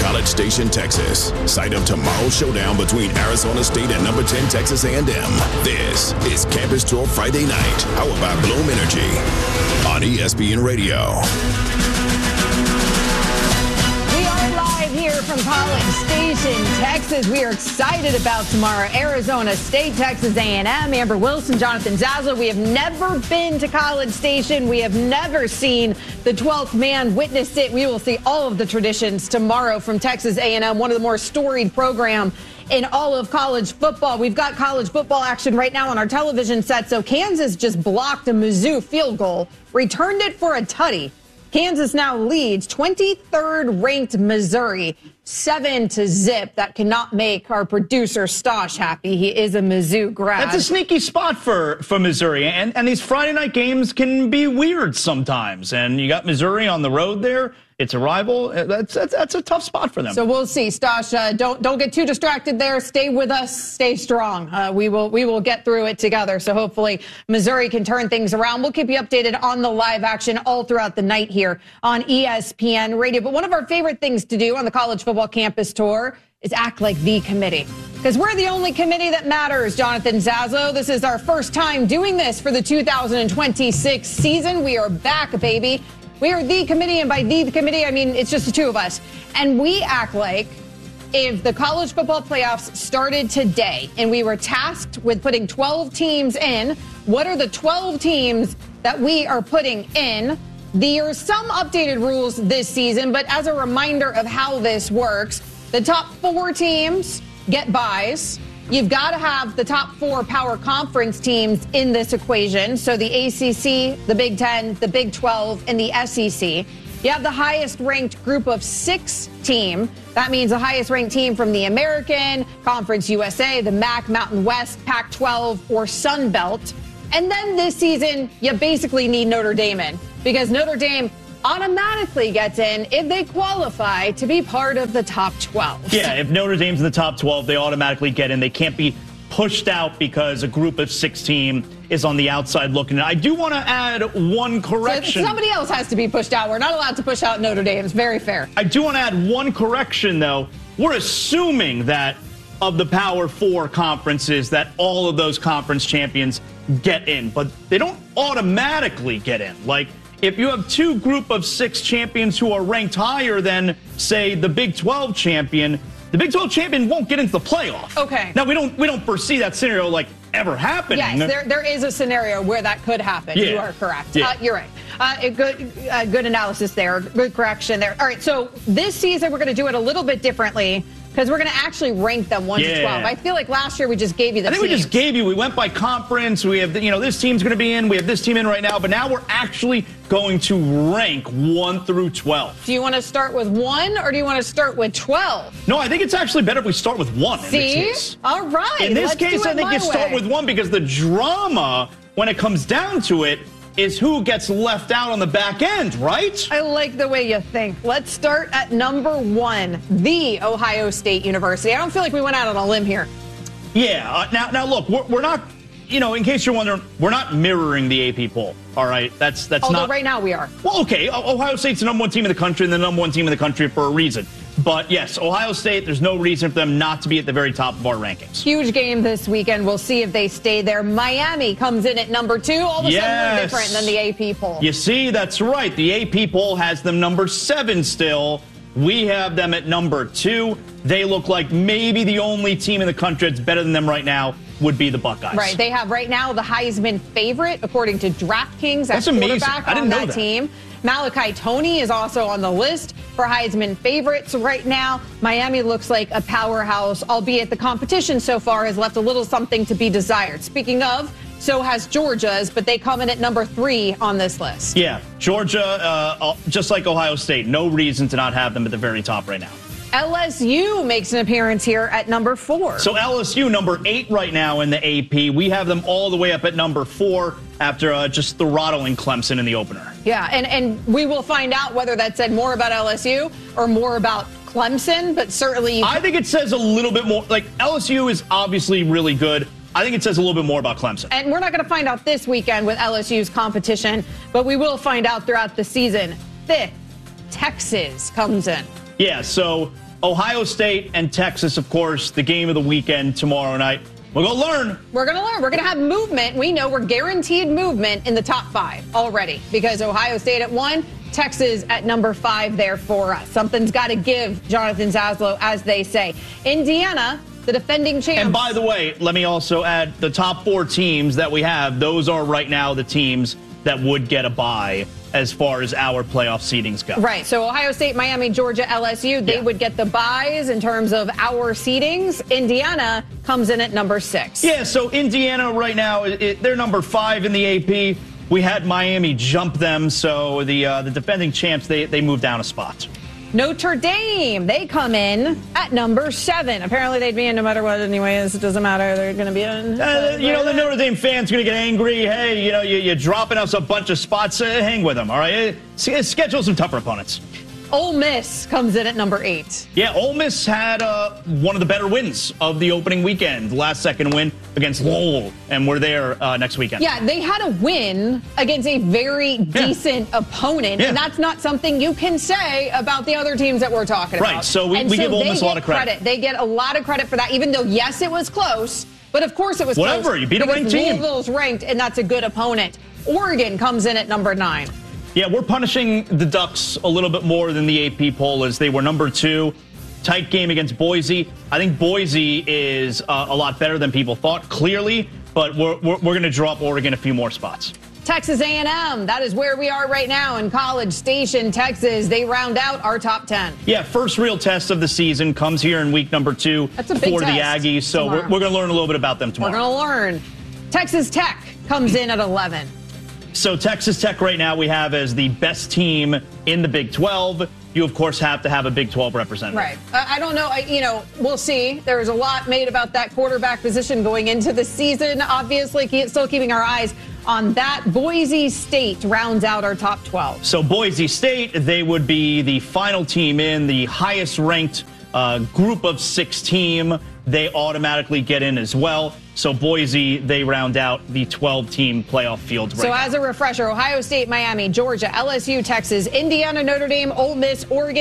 College Station, Texas. Site of tomorrow's showdown between Arizona State and number 10 Texas A&M. This is Campus Tour Friday night, powered by Bloom Energy on ESPN Radio. Here from College Station, Texas. We are excited about tomorrow. Arizona State, Texas A&M, Amber Wilson, Jonathan Zaslow. We have never been to College Station. We have never seen the 12th man witness it. We will see all of the traditions tomorrow from Texas A&M, one of the more storied programs in all of college football. We've got college football action right now on our television set. So Kansas just blocked a Mizzou field goal, returned it for a tutty. Kansas now leads 23rd ranked Missouri 7-0. That cannot make our producer Stosh happy. He is a Mizzou grad. That's a sneaky spot for Missouri. And these Friday night games can be weird sometimes. And you got Missouri on the road there. It's a rival. That's a tough spot for them. So we'll see. Stosh, don't get too distracted there. Stay with us. Stay strong. We will get through it together. So hopefully Missouri can turn things around. We'll keep you updated on the live action all throughout the night here on ESPN Radio. But one of our favorite things to do on the college football campus tour is act like the committee. Because we're the only committee that matters, Jonathan Zaslow. This is our first time doing this for the 2026 season. We are back, baby. We are the committee, and by the committee, I mean it's just the two of us. And we act like if the college football playoffs started today and we were tasked with putting 12 teams in, what are the 12 teams that we are putting in? There are some updated rules this season, but as a reminder of how this works, the top 4 teams get byes. You've got to have the top 4 power conference teams in this equation. So the ACC, the Big Ten, the Big 12, and the SEC. You have the highest ranked group of 6 team. That means the highest ranked team from the American, Conference USA, the MAC, Mountain West, Pac-12, or Sun Belt. And then this season, you basically need Notre Dame in because Notre Dame automatically gets in if they qualify to be part of the top 12. Yeah, if Notre Dame's in the top 12, they automatically get in. They can't be pushed out because a group of 6 team is on the outside looking in. I do want to add one correction. So somebody else has to be pushed out. We're not allowed to push out Notre Dame. It's very fair. I do want to add one correction, though. We're assuming that of the Power 4 conferences, that all of those conference champions get in, but they don't automatically get in. Like, if you have 2 group of 6 champions who are ranked higher than, say, the Big 12 champion, the Big 12 champion won't get into the playoff. Okay. Now, we don't foresee that scenario, like, ever happening. Yes, there is a scenario where that could happen. Yeah. You are correct. Yeah. You're right. Good analysis there. Good correction there. All right, so this season we're going to do it a little bit differently because we're going to actually rank them 1 to 12. I feel like last year we just gave you the teams. We just gave you. We went by conference. We have, this team's going to be in. We have this team in right now. But now we're actually going to rank 1 through 12. Do you want to start with 1 or do you want to start with 12? No, I think it's actually better if we start with 1 in this case. All right. In this case, I think you start with 1 because the drama, when it comes down to it, is who gets left out on the back end, right? I like the way you think. Let's start at number 1, the Ohio State University. I don't feel like we went out on a limb here. Yeah. Now look, we're not, in case you're wondering, we're not mirroring the AP poll. All right, that's Although not. Right now we are. Well, okay. Ohio State's the number 1 team in the country and the number 1 team in the country for a reason. But yes, Ohio State, there's no reason for them not to be at the very top of our rankings. Huge game this weekend. We'll see if they stay there. Miami comes in at number 2. All of a sudden, we're different than the AP poll. You see, that's right. The AP poll has them number 7 still. We have them at number 2. They look like maybe the only team in the country that's better than them right now would be the Buckeyes. Right. They have right now the Heisman favorite, according to DraftKings, that's at amazing. quarterback I didn't on know that that team. Malachi Toney is also on the list for Heisman favorites right now. Miami looks like a powerhouse, albeit the competition so far has left a little something to be desired. Speaking of, so has Georgia's, but they come in at number 3 on this list. Yeah, Georgia, just like Ohio State, no reason to not have them at the very top right now. LSU makes an appearance here at number 4. So LSU, number 8 right now in the AP. We have them all the way up at number 4 after just throttling Clemson in the opener. Yeah, and we will find out whether that said more about LSU or more about Clemson, but certainly... I think it says a little bit more. Like, LSU is obviously really good. I think it says a little bit more about Clemson. And we're not going to find out this weekend with LSU's competition, but we will find out throughout the season. 5th, Texas comes in. Yeah, so Ohio State and Texas, of course, the game of the weekend tomorrow night. We're going to learn. We're going to learn. We're going to have movement. We know we're guaranteed movement in the top 5 already because Ohio State at 1, Texas at number 5 there for us. Something's got to give, Jonathan Zaslow, as they say. Indiana, the defending champs. And by the way, let me also add the top 4 teams that we have. Those are right now the teams that would get a bye as far as our playoff seedings go. Right. So Ohio State, Miami, Georgia, LSU, they would get the byes in terms of our seedings. Indiana comes in at number 6. Yeah, so Indiana right now, they're number 5 in the AP. We had Miami jump them, so the defending champs, they moved down a spot. Notre Dame, they come in at number 7. Apparently they'd be in no matter what anyways. It doesn't matter. They're going to be in. The Notre Dame fans going to get angry. Hey, you're dropping us a bunch of spots. Hang with them, all right? Schedule some tougher opponents. Ole Miss comes in at number 8. Yeah, Ole Miss had one of the better wins of the opening weekend, last second win against Lowell, and we're there next weekend. Yeah, they had a win against a very decent opponent, and that's not something you can say about the other teams that we're talking about. Right, so we give Ole Miss a lot of credit. They get a lot of credit for that, even though, yes, it was close, but of course it was close. Whatever, you beat a ranked team. Louisville's ranked, and that's a good opponent. Oregon comes in at number 9. Yeah, we're punishing the Ducks a little bit more than the AP poll is. They were number 2. Tight game against Boise. I think Boise is a lot better than people thought, clearly, but we're going to drop Oregon a few more spots. Texas A&M, that is where we are right now in College Station, Texas. They round out our top 10. Yeah, first real test of the season comes here in week number 2 That's a big for test the Aggies, so we're going to learn a little bit about them tomorrow. We're going to learn. Texas Tech comes in at 11. So Texas Tech right now we have as the best team in the Big 12. You, of course, have to have a Big 12 representative. Right. I don't know. We'll see. There's a lot made about that quarterback position going into the season. Obviously, still keeping our eyes on that. Boise State rounds out our top 12. So Boise State, they would be the final team in, the highest ranked group of 6 team. They automatically get in as well. So Boise, they round out the 12-team playoff field right now. So as a refresher, Ohio State, Miami, Georgia, LSU, Texas, Indiana, Notre Dame, Ole Miss, Oregon,